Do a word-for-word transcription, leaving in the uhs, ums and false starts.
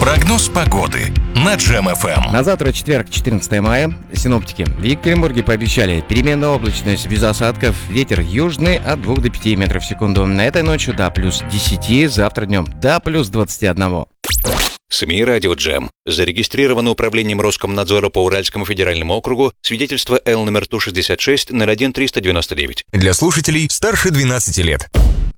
Прогноз погоды на Джем эф эм. На завтра, четверг, четырнадцатое мая, синоптики в Екатеринбурге пообещали переменная облачность без осадков, ветер южный от двух до пяти метров в секунду. На этой ночью до плюс десяти, завтра днем до плюс двадцати одного. СМИ «Радио Джем». Зарегистрировано управлением Роскомнадзора по Уральскому федеральному округу свидетельство Л номер Ту шестьдесят шесть ноль один триста девяносто девять. Для слушателей старше двенадцати лет.